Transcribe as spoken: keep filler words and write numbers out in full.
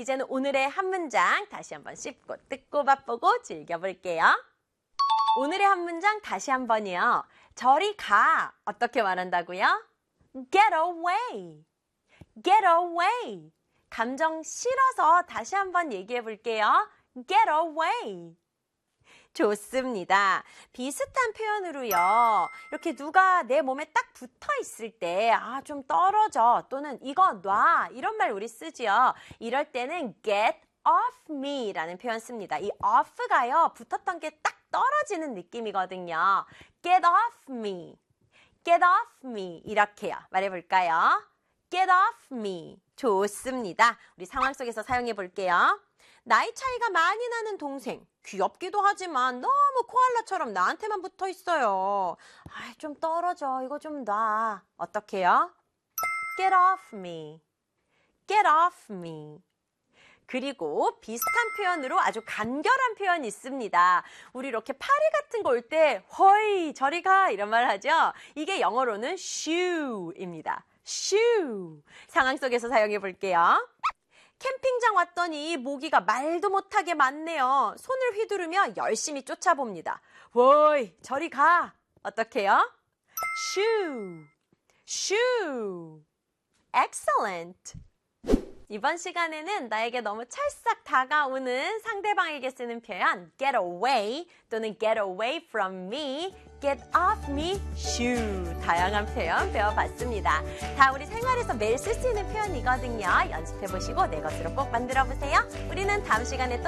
이제는 오늘의 한 문장 다시 한번 씹고 뜯고 맛보고 즐겨볼게요. 오늘의 한 문장 다시 한번이요. 저리 가. 어떻게 말한다고요? Get away. Get away. 감정 실어서 다시 한번 얘기해 볼게요. Get away. 좋습니다. 비슷한 표현으로요. 이렇게 누가 내 몸에 딱 붙어 있을 때, 아, 좀 떨어져. 또는 이거 놔. 이런 말 우리 쓰지요. 이럴 때는 get off me 라는 표현 씁니다. 이 off가요. 붙었던 게 딱 떨어지는 느낌이거든요. get off me. get off me. 이렇게요. 말해볼까요? get off me. 좋습니다. 우리 상황 속에서 사용해 볼게요. 나이 차이가 많이 나는 동생. 귀엽기도 하지만 너무 코알라처럼 나한테만 붙어 있어요. 아, 좀 떨어져. 이거 좀 놔. 어떡해요? Get off me. Get off me. 그리고 비슷한 표현으로 아주 간결한 표현이 있습니다. 우리 이렇게 파리 같은 거 올 때 허이 저리 가 이런 말 하죠. 이게 영어로는 shoo입니다. shoo. 상황 속에서 사용해 볼게요. 캠핑장 왔더니 모기가 말도 못하게 많네요. 손을 휘두르며 열심히 쫓아봅니다. 워이, 저리 가. 어떡해요? Shoo, shoo. Excellent. 이번 시간에는 나에게 너무 찰싹 다가오는 상대방에게 쓰는 표현 get away 또는 get away from me, get off me, shoo 다양한 표현 배워봤습니다. 다 우리 생활에서 매일 쓸 수 있는 표현이거든요. 연습해보시고 내 것으로 꼭 만들어보세요. 우리는 다음 시간에 또